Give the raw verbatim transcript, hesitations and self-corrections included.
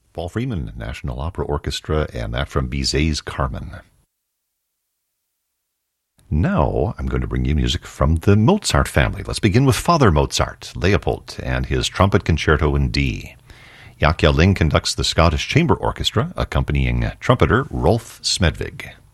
Paul Freeman, National Opera Orchestra, and that from Bizet's Carmen. Now I'm going to bring you music from the Mozart family. Let's begin with Father Mozart, Leopold, and his Trumpet Concerto in D. Jaak Ling conducts the Scottish Chamber Orchestra, accompanying trumpeter Rolf Smedvig.